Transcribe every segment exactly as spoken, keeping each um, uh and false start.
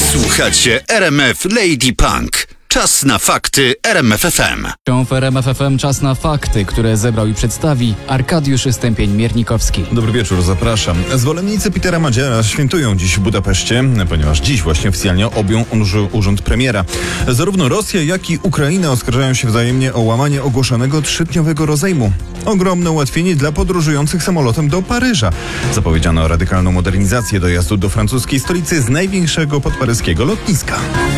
Słuchacie R M F Lady Punk. Czas na fakty R M F F M. W R M F F M czas na fakty, które zebrał i przedstawi Arkadiusz Stępień-Miernikowski. Dobry wieczór, zapraszam. Zwolennicy Petera Madziara świętują dziś w Budapeszcie, ponieważ dziś właśnie oficjalnie objął on urząd premiera. Zarówno Rosja, jak i Ukraina oskarżają się wzajemnie o łamanie ogłoszonego trzydniowego rozejmu. Ogromne ułatwienie dla podróżujących samolotem do Paryża. Zapowiedziano radykalną modernizację dojazdu do francuskiej stolicy z największego podparyskiego lotniska.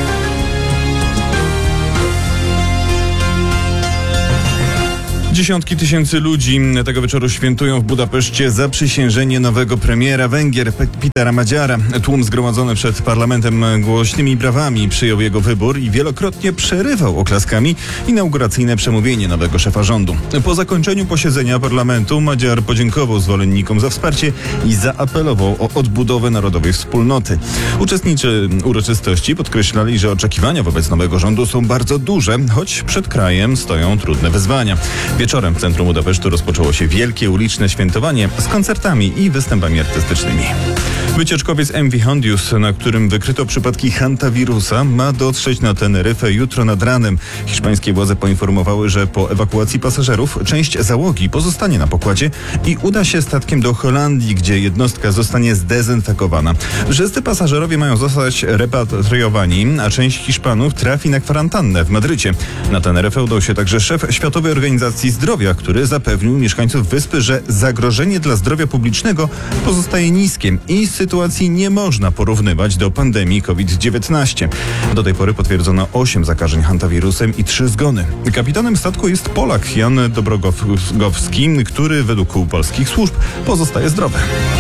Dziesiątki tysięcy ludzi tego wieczoru świętują w Budapeszcie zaprzysiężenie nowego premiera Węgier, Petera Madziara. Tłum zgromadzony przed parlamentem głośnymi brawami przyjął jego wybór i wielokrotnie przerywał oklaskami inauguracyjne przemówienie nowego szefa rządu. Po zakończeniu posiedzenia parlamentu Madziar podziękował zwolennikom za wsparcie i zaapelował o odbudowę narodowej wspólnoty. Uczestnicy uroczystości podkreślali, że oczekiwania wobec nowego rządu są bardzo duże, choć przed krajem stoją trudne wyzwania. Wieczorem w centrum Budapesztu rozpoczęło się wielkie uliczne świętowanie z koncertami i występami artystycznymi. Wycieczkowiec M V Hondius, na którym wykryto przypadki hantawirusa, ma dotrzeć na Teneryfę jutro nad ranem. Hiszpańskie władze poinformowały, że po ewakuacji pasażerów część załogi pozostanie na pokładzie i uda się statkiem do Holandii, gdzie jednostka zostanie zdezynfekowana. Wszyscy pasażerowie mają zostać repatriowani, a część Hiszpanów trafi na kwarantannę w Madrycie. Na Teneryfę udał się także szef Światowej Organizacji Zdrowia, który zapewnił mieszkańców wyspy, że zagrożenie dla zdrowia publicznego pozostaje niskie i sytuacji nie można porównywać do pandemii COVID dziewiętnaście. Do tej pory potwierdzono osiem zakażeń hantawirusem i trzy zgony. Kapitanem statku jest Polak Jan Dobrogowski, który według polskich służb pozostaje zdrowy.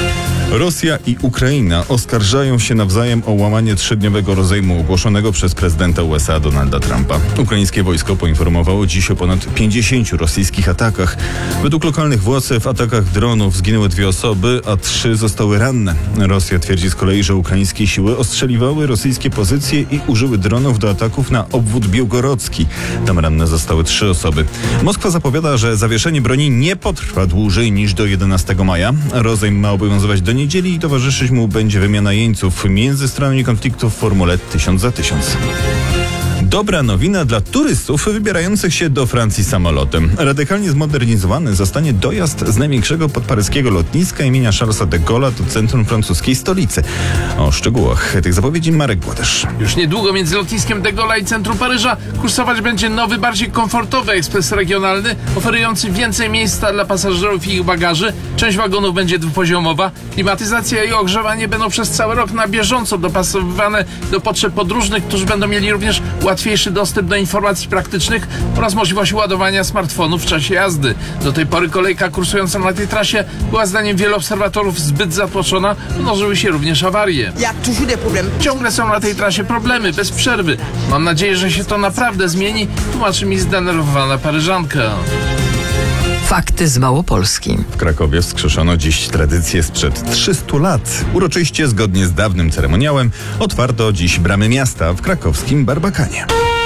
Rosja i Ukraina oskarżają się nawzajem o łamanie trzydniowego rozejmu ogłoszonego przez prezydenta U S A Donalda Trumpa. Ukraińskie wojsko poinformowało dziś o ponad pięćdziesięciu rosyjskich atakach. Według lokalnych władz w atakach dronów zginęły dwie osoby, a trzy zostały ranne. Rosja twierdzi z kolei, że ukraińskie siły ostrzeliwały rosyjskie pozycje i użyły dronów do ataków na obwód białgorodzki. Tam ranne zostały trzy osoby. Moskwa zapowiada, że zawieszenie broni nie potrwa dłużej niż do jedenastego maja. Rozejm ma obowiązywać do niedzieli i towarzyszyć mu będzie wymiana jeńców między stronami konfliktu w formule tysiąc za tysiąc. Dobra nowina dla turystów wybierających się do Francji samolotem. Radykalnie zmodernizowany zostanie dojazd z największego podparyskiego lotniska imienia Charlesa de Gaulle'a do centrum francuskiej stolicy. O szczegółach tych zapowiedzi Marek Błodysz. Już niedługo między lotniskiem de Gaulle'a i centrum Paryża kursować będzie nowy, bardziej komfortowy ekspres regionalny, oferujący więcej miejsca dla pasażerów i ich bagaży. Część wagonów będzie dwupoziomowa. Klimatyzacja i ogrzewanie będą przez cały rok na bieżąco dopasowywane do potrzeb podróżnych, którzy będą mieli również łatwiejszy dostęp do informacji praktycznych oraz możliwość ładowania smartfonów w czasie jazdy. Do tej pory kolejka kursująca na tej trasie była zdaniem wielu obserwatorów zbyt zatłoczona, mnożyły się również awarie. Ciągle są na tej trasie problemy, bez przerwy. Mam nadzieję, że się to naprawdę zmieni, tłumaczy mi zdenerwowana Paryżanka. Fakty z Małopolski. W Krakowie wskrzeszono dziś tradycję sprzed trzystu lat. Uroczyście, zgodnie z dawnym ceremoniałem, otwarto dziś bramy miasta w krakowskim Barbakanie.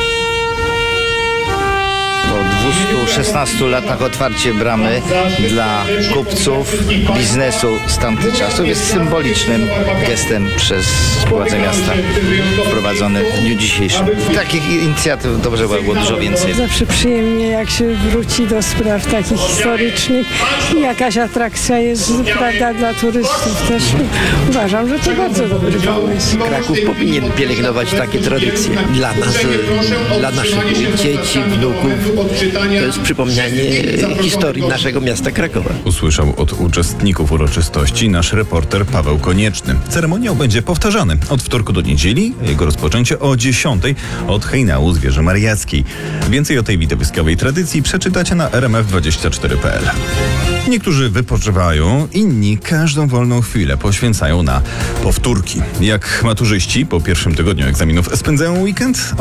Po dwustu szesnastu latach otwarcie bramy dla kupców, biznesu z tamtych czasów jest symbolicznym gestem przez władze miasta wprowadzony w dniu dzisiejszym. Takich inicjatyw dobrze było dużo więcej. Zawsze przyjemnie, jak się wróci do spraw takich historycznych i jakaś atrakcja jest, prawda, dla turystów też. Uważam, że to bardzo dobry pomysł. Kraków powinien pielęgnować takie tradycje. Dla nas, dla naszych dzieci, wnuków. To jest przypomnienie historii naszego miasta Krakowa. Usłyszał od uczestników uroczystości nasz reporter Paweł Konieczny. Ceremoniał będzie powtarzany od wtorku do niedzieli, jego rozpoczęcie o dziesiątej od hejnału z Wieży Mariackiej. Więcej o tej widowiskowej tradycji przeczytacie na r m f dwadzieścia cztery kropka p l. Niektórzy wypoczywają, inni każdą wolną chwilę poświęcają na powtórki. Jak maturzyści po pierwszym tygodniu egzaminów spędzają weekend?